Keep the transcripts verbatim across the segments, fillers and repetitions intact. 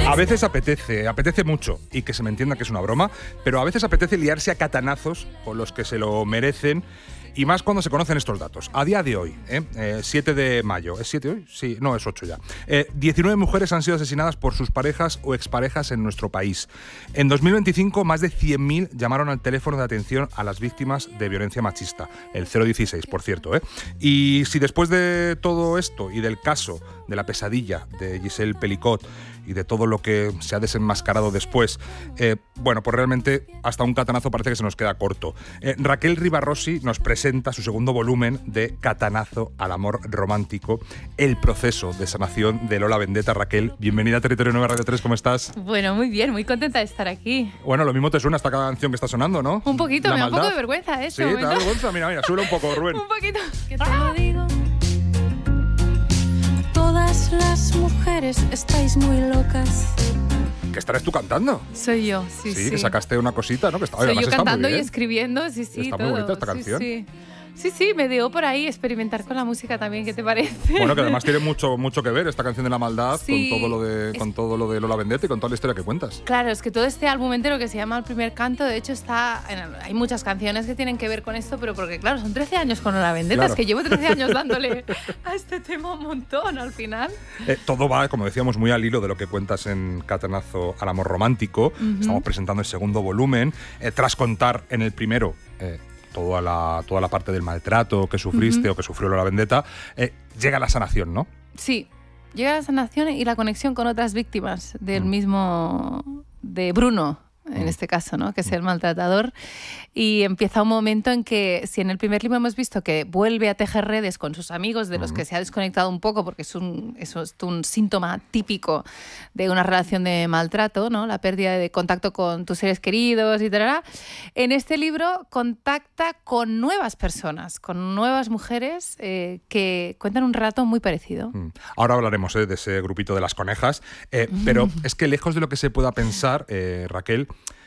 A veces apetece, apetece mucho, y que se me entienda que es una broma, pero a veces apetece liarse a catanazos con los que se lo merecen. Y más cuando se conocen estos datos. A día de hoy, ¿eh? Eh, siete de mayo. ¿Es siete hoy? Sí, no, es ocho ya. Eh, diecinueve mujeres han sido asesinadas por sus parejas o exparejas en nuestro país. En dos mil veinticinco, más de cien mil llamaron al teléfono de atención a las víctimas de violencia machista. El cero dieciséis, por cierto. ¿eh? Y si después de todo esto y del caso de la pesadilla de Giselle Pelicot y de todo lo que se ha desenmascarado después, eh, bueno, pues realmente hasta un catanazo parece que se nos queda corto. Eh, Raquel Rivarossi nos presenta su segundo volumen de Catanazo al amor romántico, el proceso de sanación de Lola Vendetta. Raquel, bienvenida a Territorio nueve Radio tres, ¿cómo estás? Bueno, muy bien, muy contenta de estar aquí. Bueno, lo mismo te suena esta canción que está sonando, ¿no? Un poquito, La me da un maldad. poco de vergüenza, ¿eh? Sí, te da vergüenza, mira, mira, sube un poco, Rubén. Un poquito. Que te lo digo. Todas las mujeres estáis muy locas. ¿Qué estarás tú cantando? Soy yo, sí, Sí, sí. que sacaste una cosita, ¿no? Que está, Soy además yo está muy cantando y bien. escribiendo, sí, sí, Está todo. muy bonita esta Sí, canción. Sí, sí, sí, me dio por ahí experimentar con la música también, ¿qué te parece? Bueno, que además tiene mucho, mucho que ver esta canción de la maldad Sí, con todo lo de, es- con todo lo de Lola Vendetta y con toda la historia que cuentas. Claro, es que todo este álbum entero que se llama El primer canto, de hecho está en- hay muchas canciones que tienen que ver con esto, pero porque claro, son trece años con la Vendetta, Claro. es que llevo trece años dándole a este tema un montón al final. Eh, todo va, como decíamos, muy al hilo de lo que cuentas en Catanazo al amor romántico. Ujú. Estamos presentando el segundo volumen. Eh, tras contar en el primero eh, toda, la, toda la parte del maltrato que sufriste Ujú. o que sufrió Lola Vendetta, eh, llega la sanación, ¿no? Sí, llega la sanación y la conexión con otras víctimas del Mm. mismo, de Bruno, en Mm. este caso, ¿no? Que es el maltratador. Y empieza un momento en que, si en el primer libro hemos visto que vuelve a tejer redes con sus amigos, de los Mm. que se ha desconectado un poco, porque es un, eso es un síntoma típico de una relación de maltrato, ¿no? La pérdida de contacto con tus seres queridos y tal. En este libro contacta con nuevas personas, con nuevas mujeres eh, que cuentan un relato muy parecido. Mm. Ahora hablaremos eh, de ese grupito de las conejas, eh, pero es que lejos de lo que se pueda pensar, eh, Raquel,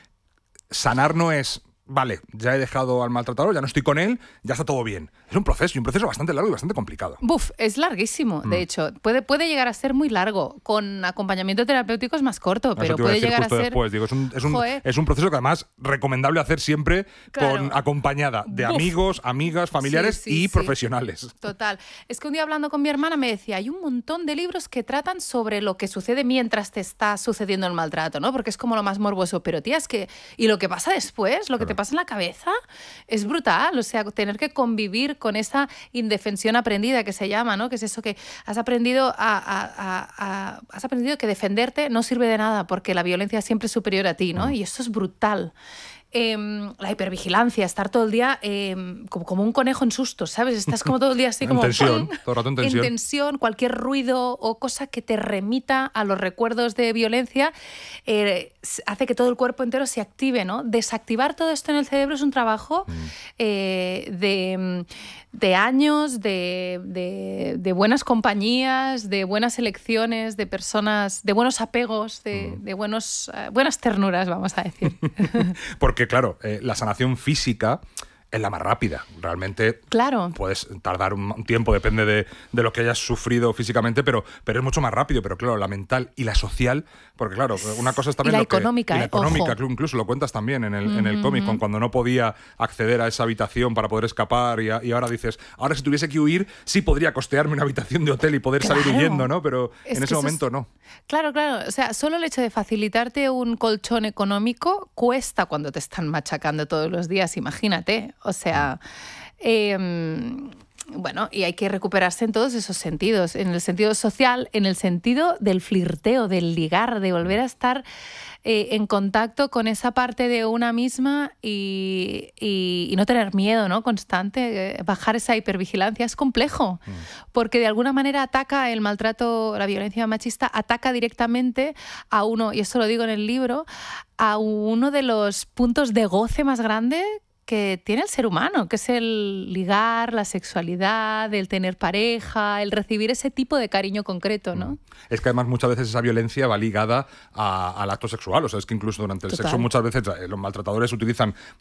sanar no es, vale, ya he dejado al maltratador, ya no estoy con él, ya está todo bien. Es un proceso, y un proceso bastante largo y bastante complicado. Buf, es larguísimo, de Mm. hecho. Puede, puede llegar a ser muy largo. Con acompañamiento terapéutico es más corto, Eso pero te iba a puede decir llegar a justo ser... después. Digo, es, un, es, un, Joder. es un proceso que además recomendable hacer siempre Claro. con acompañada de Buf. amigos, amigas, familiares Sí, sí, y sí. profesionales. Total. Es que un día hablando con mi hermana me decía, hay un montón de libros que tratan sobre lo que sucede mientras te está sucediendo el maltrato, ¿no? Porque es como lo más morboso. Pero tía, es que... Y lo que pasa después, lo que te Claro. pasa en la cabeza, es brutal. O sea, tener que convivir con esa indefensión aprendida que se llama, ¿no? Que es eso que has aprendido a, a- a- a- has aprendido que defenderte no sirve de nada porque la violencia siempre es superior a ti, ¿no? Mm. Y eso es brutal. Em, la hipervigilancia, estar todo el día em, como, como un conejo en sustos, ¿sabes? Estás como todo el día así En como... tensión, ¡pum! todo el rato en tensión. En tensión, cualquier ruido o cosa que te remita a los recuerdos de violencia eh, hace que todo el cuerpo entero se active, ¿no? Desactivar todo esto en el cerebro es un trabajo Mm. eh, de, de años, de, de- de buenas compañías, de buenas elecciones, de personas, de buenos apegos, de, Mm. de buenos, eh, buenas ternuras, vamos a decir. Porque, claro, eh, la sanación física es la más rápida. Realmente Claro. puedes tardar un, un tiempo, depende de, de lo que hayas sufrido físicamente, pero, pero es mucho más rápido. Pero claro, la mental y la social, porque claro, una cosa es también Y la lo que- económica, y la eh, económica, ojo. que incluso lo cuentas también en el, en el Ujú, cómic, ujú. con cuando no podía acceder a esa habitación para poder escapar y, a- y ahora dices, ahora si tuviese que huir, sí podría costearme una habitación de hotel y poder salir Claro. huyendo, ¿no? Pero Es en que ese eso es- momento no. Claro, claro. O sea, solo el hecho de facilitarte un colchón económico cuesta cuando te están machacando todos los días, imagínate. O sea, eh, bueno, y hay que recuperarse en todos esos sentidos. En el sentido social, en el sentido del flirteo, del ligar, de volver a estar eh, en contacto con esa parte de una misma y, y- y no tener miedo, ¿no? Constante. Eh, bajar esa hipervigilancia es complejo, porque de alguna manera ataca el maltrato, la violencia machista, ataca directamente a uno, y esto lo digo en el libro, a uno de los puntos de goce más grande que tiene el ser humano, que es el ligar, la sexualidad, el tener pareja, el recibir ese tipo de cariño concreto, ¿no? Es que además muchas veces esa violencia va ligada a- al acto sexual. O sea, es que incluso durante el Total. sexo muchas veces eh, los maltratadores utilizan